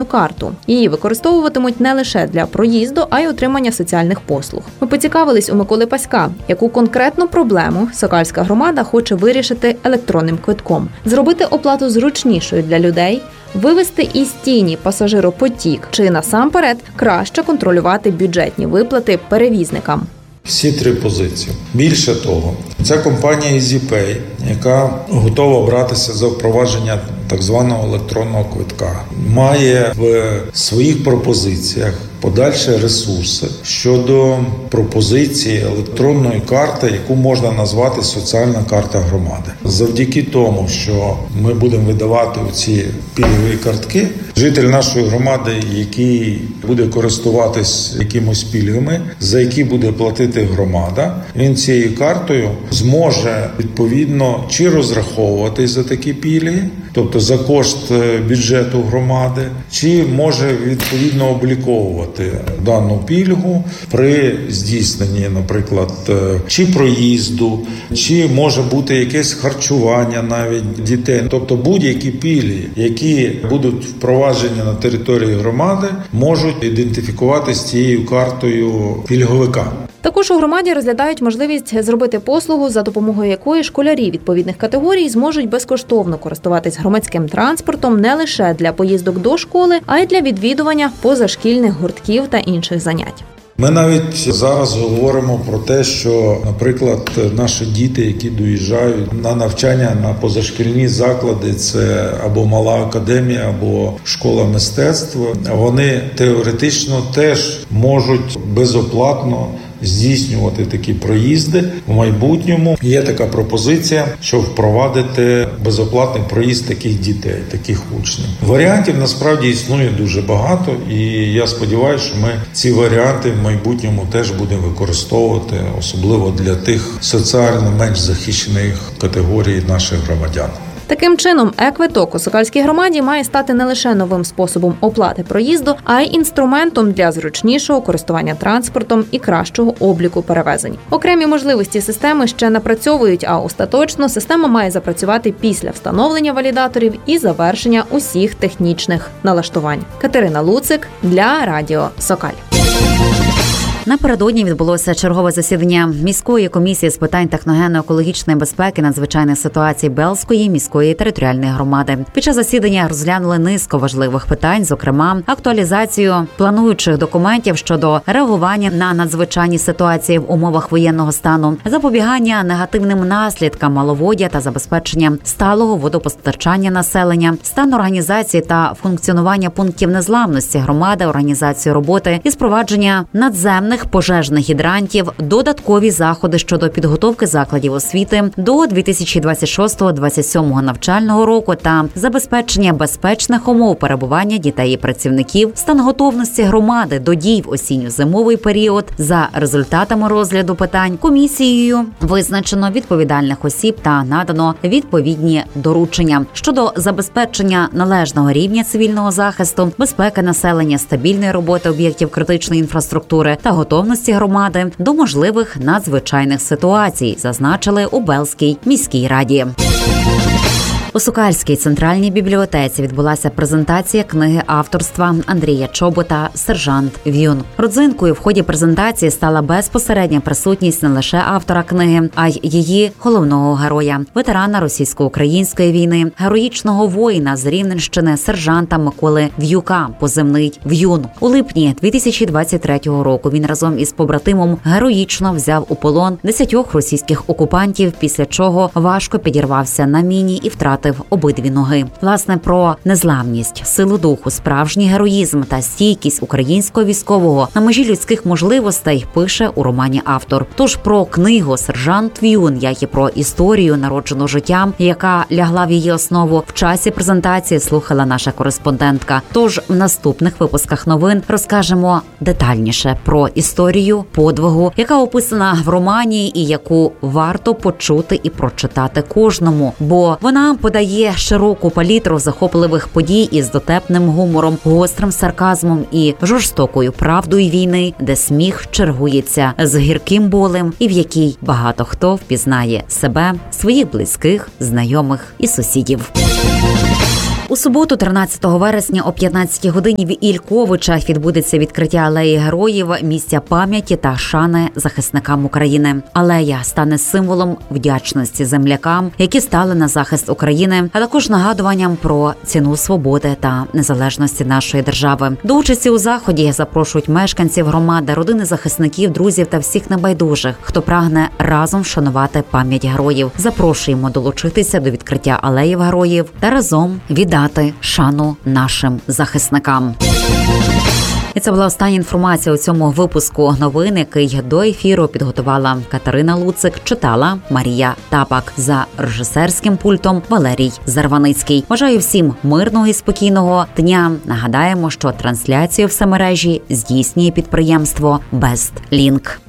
карту. Її використовуватимуть не лише для проїзду, а й отримання соціальних послуг. Ми поцікавились у Миколи Паська, яку конкретну проблему Сокальська громада хоче вирішити електронним квитком. Зробити оплату зручнішою для людей, вивести із тіні пасажиропотік чи, насамперед, краще контролювати бюджетні виплати перевізникам. Всі три позиції. Більше того, ця компанія EasyPay, яка готова братися за впровадження так званого електронного квитка, має в своїх пропозиціях подальші ресурси щодо пропозиції електронної карти, яку можна назвати соціальна карта громади. Завдяки тому, що ми будемо видавати ці пільгові картки, житель нашої громади, який буде користуватись якимось пільгами, за які буде платити громада, він цією картою зможе відповідно чи розраховуватись за такі пільги, тобто за кошт бюджету громади, чи може відповідно обліковувати дану пільгу при здійсненні, наприклад, чи проїзду, чи може бути якесь харчування навіть дітей. Тобто будь-які пільги, які будуть впроваджені на території громади, можуть ідентифікуватися цією картою пільговика. Також у громаді розглядають можливість зробити послугу, за допомогою якої школярі відповідних категорій зможуть безкоштовно користуватись громадським транспортом не лише для поїздок до школи, а й для відвідування позашкільних гуртків та інших занять. Ми навіть зараз говоримо про те, що, наприклад, наші діти, які доїжджають на навчання на позашкільні заклади, це або мала академія, або школа мистецтв, вони теоретично теж можуть безоплатно здійснювати такі проїзди в майбутньому. Є така пропозиція, щоб впровадити безоплатний проїзд таких дітей, таких учнів. Варіантів насправді існує дуже багато, і я сподіваюся, що ми ці варіанти в майбутньому теж будемо використовувати, особливо для тих соціально менш захищених категорій наших громадян. Таким чином, е-квиток у Сокальській громаді має стати не лише новим способом оплати проїзду, а й інструментом для зручнішого користування транспортом і кращого обліку перевезень. Окремі можливості системи ще напрацьовують, а остаточно система має запрацювати після встановлення валідаторів і завершення усіх технічних налаштувань. Катерина Луцик для Радіо Сокаль. Напередодні відбулося чергове засідання міської комісії з питань техногенно-екологічної безпеки надзвичайних ситуацій Белзької міської територіальної громади. Під час засідання розглянули низку важливих питань, зокрема, актуалізацію плануючих документів щодо реагування на надзвичайні ситуації в умовах воєнного стану, запобігання негативним наслідкам маловоддя та забезпечення сталого водопостачання населення, стан організації та функціонування пунктів незламності громади, організацію роботи і спровадження надземних пожежних гідрантів, додаткові заходи щодо підготовки закладів освіти до 2026-2027 навчального року та забезпечення безпечних умов перебування дітей і працівників, стан готовності громади до дій в осінньо-зимовий період. За результатами розгляду питань комісією визначено відповідальних осіб та надано відповідні доручення щодо забезпечення належного рівня цивільного захисту, безпеки населення, стабільної роботи об'єктів критичної інфраструктури та готовності громади до можливих надзвичайних ситуацій, зазначили у Белзькій міській раді. У Сокальській центральній бібліотеці відбулася презентація книги авторства Андрія Чобота «Сержант В'юн». Родзинкою в ході презентації стала безпосередня присутність не лише автора книги, а й її головного героя – ветерана російсько-української війни, героїчного воїна з Рівненщини сержанта Миколи В'юка, позивний «В'юн». У липні 2023 року він разом із побратимом героїчно взяв у полон 10 російських окупантів, після чого важко підірвався на міні і втратив обидві ноги. Власне, про незламність, силу духу, справжній героїзм та стійкість українського військового на межі людських можливостей пише у романі автор. Тож про книгу «Сержант В'юн», як і про історію, народжену життям, яка лягла в її основу, в часі презентації слухала наша кореспондентка. Тож в наступних випусках новин розкажемо детальніше про історію подвигу, яка описана в романі і яку варто почути і прочитати кожному, бо вона подає широку палітру захопливих подій із дотепним гумором, гострим сарказмом і жорстокою правдою війни, де сміх чергується з гірким болем і в якій багато хто впізнає себе, своїх близьких, знайомих і сусідів. У суботу, 13 вересня о 15 годині в Ільковичах відбудеться відкриття алеї героїв, місця пам'яті та шани захисникам України. Алея стане символом вдячності землякам, які стали на захист України, а також нагадуванням про ціну свободи та незалежності нашої держави. До участі у заході запрошують мешканців громади, родини захисників, друзів та всіх небайдужих, хто прагне разом вшанувати пам'ять героїв. Запрошуємо долучитися до відкриття алеїв героїв та разом віддати шану нашим захисникам. І це була остання інформація у цьому випуску новин, який до ефіру підготувала Катерина Луцик, читала Марія Тапак. За режисерським пультом Валерій Зарваницький. Бажаю всім мирного і спокійного дня. Нагадаємо, що трансляцію в мережі здійснює підприємство BestLink.